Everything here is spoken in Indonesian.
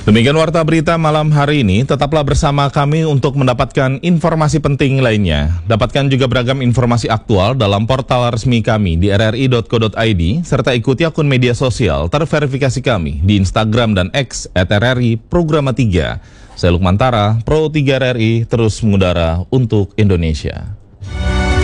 Demikian warta berita malam hari ini. Tetaplah bersama kami untuk mendapatkan informasi penting lainnya. Dapatkan juga beragam informasi aktual dalam portal resmi kami di rri.co.id, serta ikuti akun media sosial terverifikasi kami di Instagram dan X @RRI Programa 3. Saya Lukman Tara, Pro 3 RRI, terus mengudara untuk Indonesia.